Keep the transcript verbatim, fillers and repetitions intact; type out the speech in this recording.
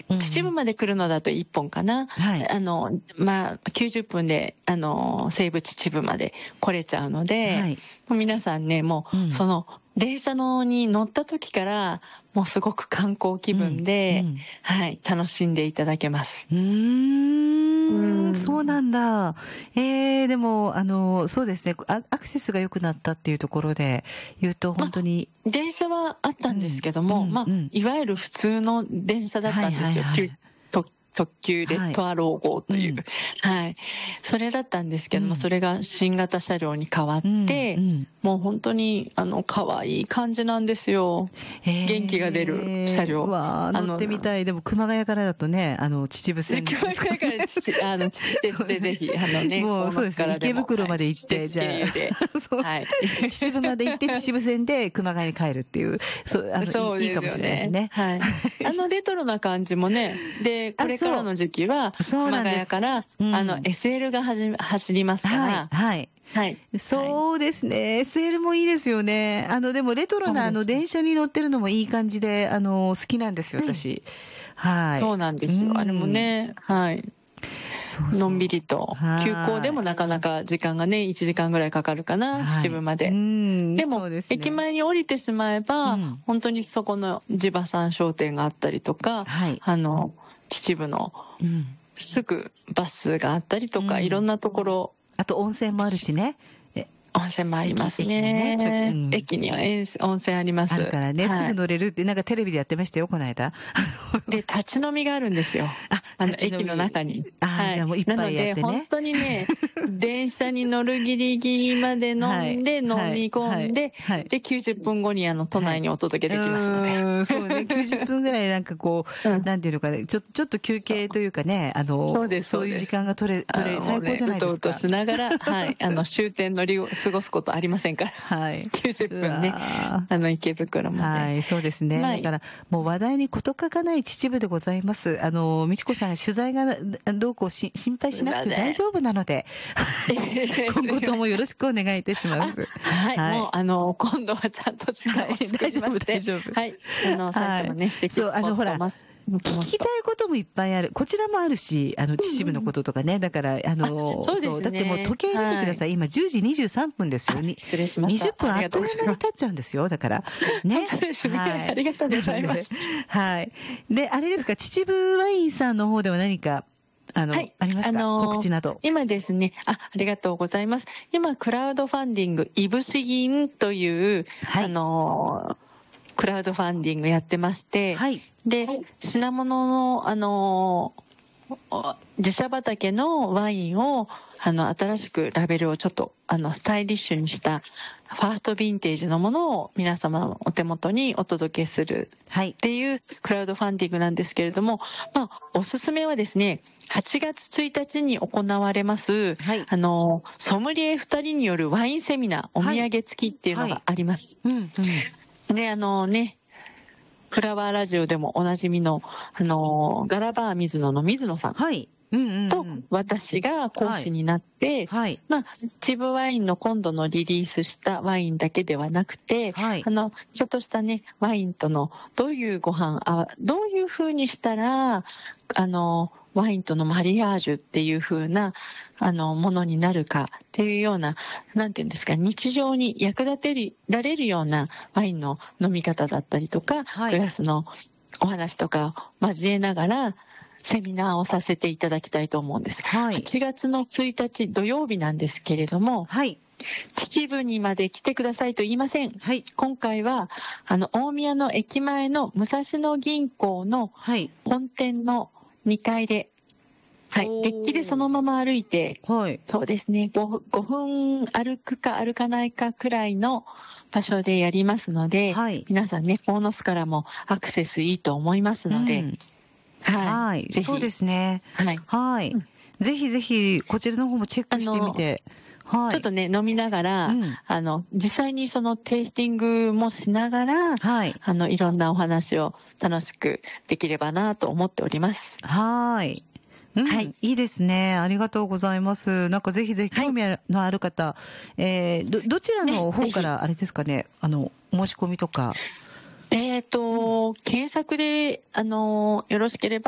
うん、 秩父まで来るのだといっぽんかな。 はい、 あの、まあ、きゅうじゅっぷんで、あの、西武秩父まで来れちゃうので、 はい、 もう皆さんね、もう、 うん、 その、電車のに乗った時から、もうすごく観光気分で、 うんうん、 はい、楽しんでいただけます。 うーん、 うん。 そうなんだ。えー、でも、あの、そうですね、ア、アクセスが良くなったっていうところで言うと、本当に。 まあ、電車はあったんですけども、 うん、 まあ、 うん、 いわゆる普通の電車だっはいたんですよ。 はいはい。 特特急レッドアロー号という、 はい、 はい。それだったんですけども、 うん、 それが新型車両に変わっうん、 て、 うん。 もう本当に、あの、可愛い感じなんですよ。元気が出る車えー、 両。 わあ、乗っあの、 てみたい。でも、熊谷からだとね、あの、秩父線今ですか日から父、あの、父鉄でぜひ、あのね、 もう、そう鴻巣ですね、 からでも、 池袋はい、 まで行って、 父鉄じゃ経由で、 あ、そう、 はい。 秩父まで行って、秩父線で熊谷に帰るっていう、そう、あの、 そうですよね。 いい、いいかもしれないですね。 はい。あのレトロな感じもね、で、これからの時期は、 そうな熊んです。 谷から、 うん、 あの、エスエル がはじ走りますかはい、 ら、 はい。 はい。 そうですね。エスエル もいいですよね。あの、でもレトロなあの電車に乗ってるのもいい感じで、あの、好きなんですよ、私。はい。 そうなんでうすよ。あれもん。 ね、はい。 そうそう。 のんびりと、急行でもなかなか時間がね、いちじかんぐらいかかるかな、 はい。 秩父まで。 うん、 でも、 そうですね。 駅前に降りてしまえば、 うん、 本当にそこの地場産商店があったりとか、 はい。 あの、秩父の、 うん、 すぐバスがあったりとか、 うん、 いろんなところ、 あと温泉もあるしね。 温泉もあります駅、駅にね、ちょ、うね。 ん、 駅には温泉あります。 あるからね、すはい。 ぐ乗れるって、なんかテレビでやってましたよ、この間。 で、立ち飲みがあるんですよ。 あ、 あの、 立ち飲み駅の中に。 あ、 はい。 じゃあもう一なので、 杯やってね。 本当にね、電車に乗るギリギリまで飲んで、 はい、 飲み込んで、 はい、 で、きゅうじゅっぷんごにあの、都内にお届けできますので。 うーん、そうね。きゅうじゅっぷんぐらいなんかこう、 うん、 なんていうのかね、ちょ、ちょっと休憩というかね、あの、 そうです、 そういう時間が取れ、取れ、最高じゃないですか。 うとうとしながら、はい、あの、終点乗りを過ごすことありませんから。 はい。 きゅうじゅっぷんね。あの、池袋まで。 はい、そうですね。 まあ、 だから、もう話題に事欠かない秩父でございます。あの、美智子さんが取材がどうこうし心配しなくて大丈夫なので、今後ともよろしくお願いいたします。 はい、はい、もう、あの、今度はちゃんと時間を作りまして、 大丈夫、大丈夫。 はい。あの、さっきもね、素敵なそう、あの、ほら、聞きたいこともいっぱいある。こちらもあるし、あの、秩父のこととかね。だから、あの、 そうですね。 だってもう時計見てください。今じゅうじにじゅうさんぷんですよ。 失礼しました。 にじゅっぷんあっという間に経っちゃうんですよ。だから。ね。 はい。ありがとうございます。 はい。で、あれですか、秩父ワインさんの方では何か、あの、はい、ありますか、あのー、告知など。 今ですね、あ、ありがとうございます。今、クラウドファンディング、いぶし銀という、はい、あのー、クラウドファンディングやってまして、はい、で、品物の、あのー、自社畑のワインを、あの、新しくラベルをちょっと、あの、スタイリッシュにした、ファーストヴィンテージのものを皆様のお手元にお届けするっていうクラウドファンディングなんですけれども、まあ、おすすめはですね、はちがつついたちに行われます、はい、あの、ソムリエふたりによるワインセミナー、お土産付きっていうのがあります。はいはい、うんうん、で、あのね、フラワーラジオでもおなじみの、あの、ガラバー水野の水野さん。はい。うんうんうん、と、私が講師になって、はい。まあ、秩父ワインの今度のリリースしたワインだけではなくて、はい。あの、ちょっとしたね、ワインとの、どういうご飯、あどういう風にしたら、あの、ワインとのマリアージュっていう風な、あの、ものになるかっていうような、なんていうんですか、日常に役立てられるようなワインの飲み方だったりとか、はい、グラスのお話とかを交えながら、セミナーをさせていただきたいと思うんです。はい。はちがつのついたち土曜日なんですけれども、はい。秩父にまで来てくださいと言いません。はい。今回は、あの、大宮の駅前の武蔵野銀行の本店のにかいで、はい。デッキでそのまま歩いて、はい。そうですね、ご、ごふん歩くか歩かないかくらいの場所でやりますので、はい。皆さんね、鴻巣からもアクセスいいと思いますので、うん、はい。ぜひ。そうですね。はい。はい。うん、ぜひぜひ、こちらの方もチェックしてみて。はい。ちょっとね、飲みながら、うん、あの、実際にそのテイスティングもしながら、はい。あの、いろんなお話を楽しくできればなと思っております。はい。うん、はい。いいですね。ありがとうございます。なんかぜひぜひ興味のある方、はい、えー、ど、どちらの方からあれですかね、あの、申し込みとか。えっと、検索で、あの、よろしければ、